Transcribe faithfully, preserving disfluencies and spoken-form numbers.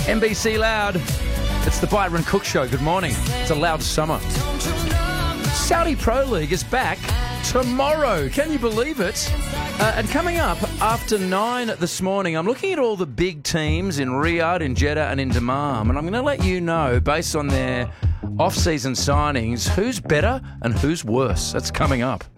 N B C Loud. It's the Byron Cook Show. Good morning. It's a loud summer. Saudi Pro League is back tomorrow. Can you believe it? Uh, and coming up after nine this morning, I'm looking at all the big teams in Riyadh, in Jeddah and in Dammam, and I'm going to let you know, based on their off-season signings, who's better and who's worse. That's coming up.